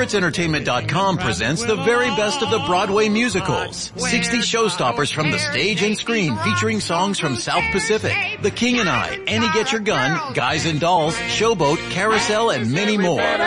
SpiritsEntertainment.com presents the very best of the Broadway musicals. 60 showstoppers from the stage and screen featuring songs from South Pacific, The King and I, Annie Get Your Gun, Guys and Dolls, Showboat, Carousel, and many more.